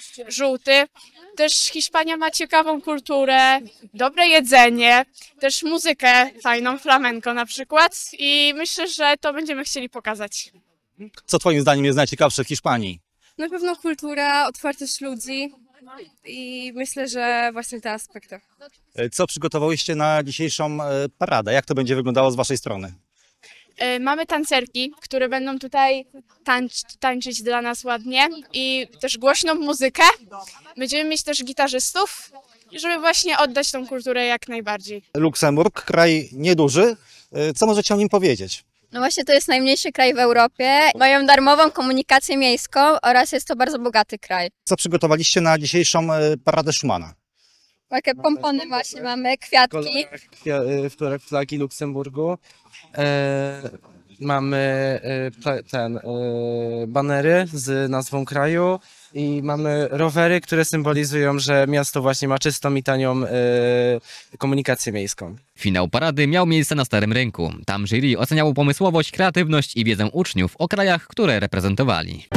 żółty. Też Hiszpania ma ciekawą kulturę, dobre jedzenie, też muzykę fajną, flamenco na przykład i myślę, że to będziemy chcieli pokazać. Co twoim zdaniem jest najciekawsze w Hiszpanii? Na pewno kultura, otwartość ludzi i myślę, że właśnie te aspekty. Co przygotowałyście na dzisiejszą paradę? Jak to będzie wyglądało z waszej strony? Mamy tancerki, które będą tutaj tańczyć dla nas ładnie i też głośną muzykę. Będziemy mieć też gitarzystów, żeby właśnie oddać tą kulturę jak najbardziej. Luksemburg, kraj nieduży. Co możecie o nim powiedzieć? No właśnie to jest najmniejszy kraj w Europie. Mają darmową komunikację miejską oraz jest to bardzo bogaty kraj. Co przygotowaliście na dzisiejszą paradę Schumana? Takie pompony właśnie mamy, kwiatki. W kolorach flagi Luksemburgu. Mamy banery z nazwą kraju i mamy rowery, które symbolizują, że miasto właśnie ma czystą i tanią komunikację miejską. Finał parady miał miejsce na Starym Rynku. Tam jury oceniało pomysłowość, kreatywność i wiedzę uczniów o krajach, które reprezentowali.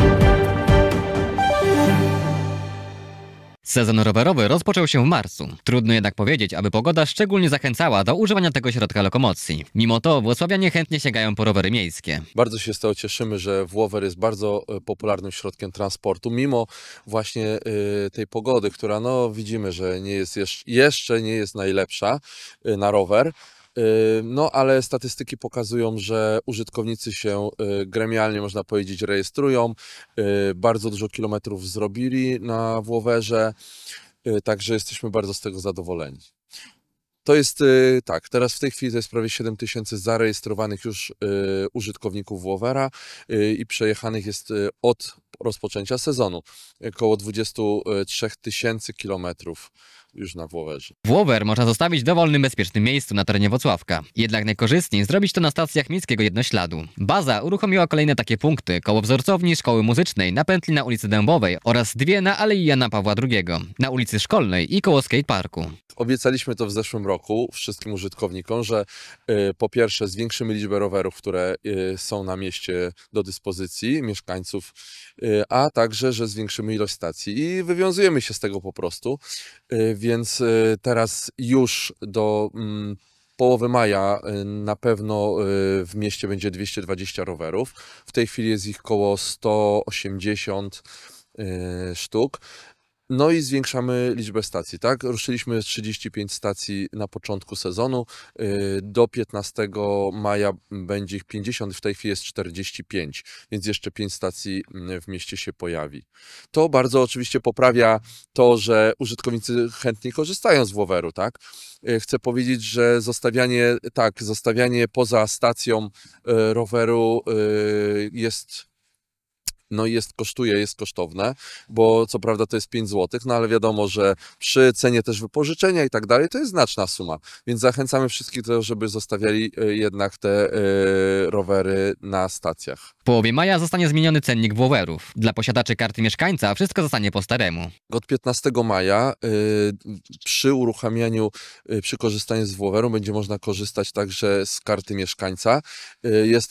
Sezon rowerowy rozpoczął się w marcu. Trudno jednak powiedzieć, aby pogoda szczególnie zachęcała do używania tego środka lokomocji. Mimo to włocławianie chętnie sięgają po rowery miejskie. Bardzo się z tego cieszymy, że Włower jest bardzo popularnym środkiem transportu, mimo właśnie tej pogody, która no widzimy, że nie jest jeszcze nie jest najlepsza na rower. No, ale statystyki pokazują, że użytkownicy się gremialnie, można powiedzieć, rejestrują. Bardzo dużo kilometrów zrobili na Włowerze, także jesteśmy bardzo z tego zadowoleni. To jest tak, teraz w tej chwili to jest prawie 7 000 zarejestrowanych już użytkowników Włowera i przejechanych jest od rozpoczęcia sezonu około 23 000 kilometrów już na Włowerze. Włower można zostawić w dowolnym, bezpiecznym miejscu na terenie Włocławka. Jednak najkorzystniej zrobić to na stacjach miejskiego jednośladu. Baza uruchomiła kolejne takie punkty koło wzorcowni Szkoły Muzycznej na pętli na ulicy Dębowej oraz dwie na Alei Jana Pawła II, na ulicy Szkolnej i koło skateparku. Obiecaliśmy to w zeszłym roku wszystkim użytkownikom, że po pierwsze zwiększymy liczbę rowerów, które są na mieście do dyspozycji mieszkańców, a także, że zwiększymy ilość stacji i wywiązujemy się z tego po prostu, więc teraz już do połowy maja na pewno w mieście będzie 220 rowerów. W tej chwili jest ich około 180 sztuk. No i zwiększamy liczbę stacji, tak? Ruszyliśmy 35 stacji na początku sezonu, do 15 maja będzie ich 50, w tej chwili jest 45, więc jeszcze 5 stacji w mieście się pojawi. To bardzo oczywiście poprawia to, że użytkownicy chętnie korzystają z Włoweru, tak? Chcę powiedzieć, że zostawianie poza stacją roweru jest kosztowne, bo co prawda to jest 5 zł, no ale wiadomo, że przy cenie też wypożyczenia i tak dalej, to jest znaczna suma, więc zachęcamy wszystkich do tego, żeby zostawiali jednak te rowery na stacjach. W połowie maja zostanie zmieniony cennik Włowerów. Dla posiadaczy karty mieszkańca wszystko zostanie po staremu. Od 15 maja przy uruchamianiu, przy korzystaniu z Włoweru będzie można korzystać także z karty mieszkańca. Jest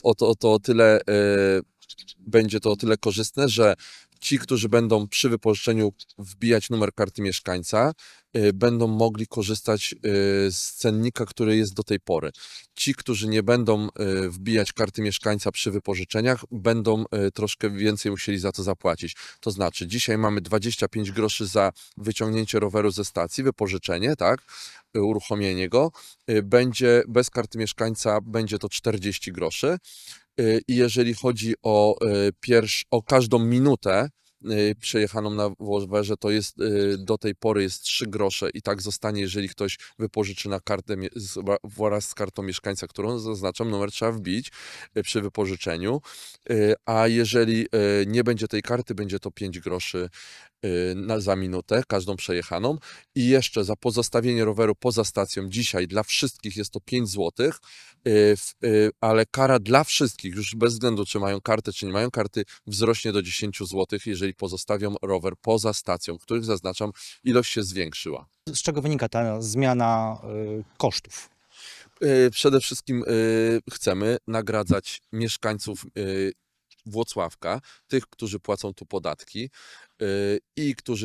będzie to o tyle korzystne, że ci, którzy będą przy wypożyczeniu wbijać numer karty mieszkańca, będą mogli korzystać z cennika, który jest do tej pory. Ci, którzy nie będą wbijać karty mieszkańca przy wypożyczeniach, będą troszkę więcej musieli za to zapłacić. To znaczy, dzisiaj mamy 25 groszy za wyciągnięcie roweru ze stacji, wypożyczenie, tak, uruchomienie go. Będzie bez karty mieszkańca będzie to 40 groszy. I jeżeli chodzi o każdą minutę przejechaną na Włowerze, to jest do tej pory jest 3 grosze i tak zostanie, jeżeli ktoś wypożyczy na kartę wraz z kartą mieszkańca, którą zaznaczam, numer trzeba wbić przy wypożyczeniu, a jeżeli nie będzie tej karty, będzie to 5 groszy za minutę, każdą przejechaną i jeszcze za pozostawienie roweru poza stacją dzisiaj dla wszystkich jest to 5 zł, ale kara dla wszystkich, już bez względu czy mają kartę, czy nie mają karty, wzrośnie do 10 zł, jeżeli pozostawią rower poza stacją, których zaznaczam, ilość się zwiększyła. Z czego wynika ta zmiana kosztów? Przede wszystkim chcemy nagradzać mieszkańców Włocławka, tych, którzy płacą tu podatki i którzy